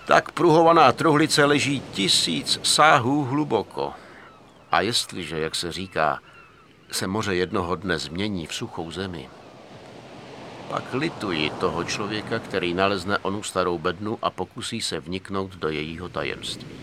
Tak pruhovaná truhlice leží 1000 sáhů hluboko. A jestliže, jak se říká, se moře jednoho dne změní v suchou zemi, pak lituji toho člověka, který nalezne onu starou bednu a pokusí se vniknout do jejího tajemství.